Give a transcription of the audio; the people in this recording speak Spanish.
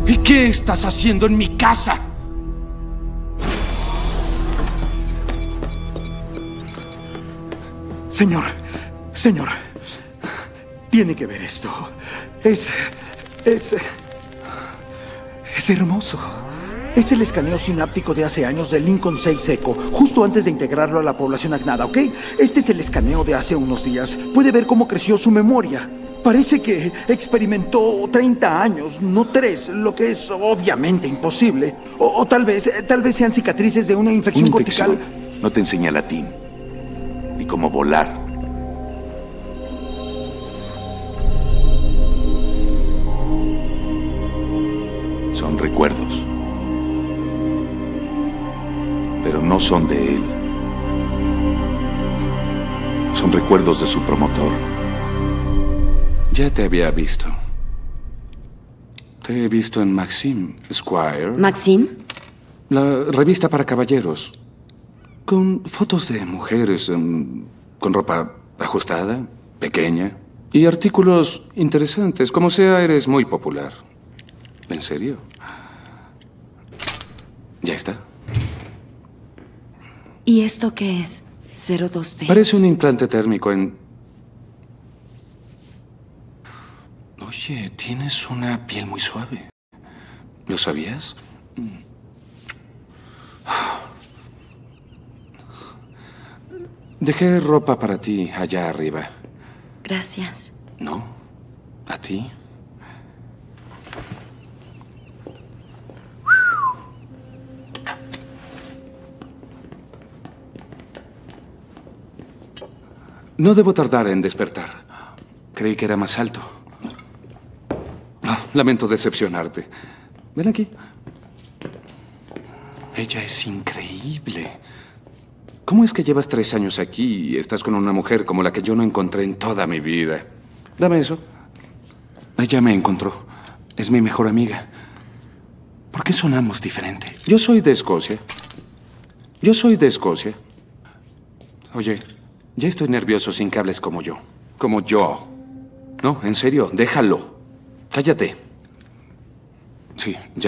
¿Y qué estás haciendo en mi casa? Señor, tiene que ver esto. Es hermoso. Es el escaneo sináptico de hace años del Lincoln 6 Echo, justo antes de integrarlo a la población agnada, ¿ok? Este es el escaneo de hace unos días. Puede ver cómo creció su memoria. Parece que experimentó 30 años, no 3, lo que es obviamente imposible. O tal vez sean cicatrices de una infección cortical. No te enseña latín. Ni cómo volar. Son recuerdos. Pero no son de él. Son recuerdos de su promotor. Ya te había visto. Te he visto en Maxim, Squire. ¿Maxim? La revista para caballeros. Con fotos de mujeres con ropa ajustada, pequeña. Y artículos interesantes. Como sea, eres muy popular. ¿En serio? ¿Ya está? ¿Y esto qué es? 02D. Parece un implante térmico en... Oye, tienes una piel muy suave. ¿Lo sabías? Dejé ropa para ti allá arriba. Gracias. ¿No? ¿A ti? No debo tardar en despertar. Creí que era más alto. Lamento decepcionarte. Ven aquí. Ella es increíble. ¿Cómo es que llevas 3 años aquí y estás con una mujer como la que yo no encontré en toda mi vida? Dame eso. Ella me encontró. Es mi mejor amiga. ¿Por qué sonamos diferente? Yo soy de Escocia. Oye, ya estoy nervioso sin que hables como yo. Como yo. No, en serio, déjalo. Cállate. Sí, ya.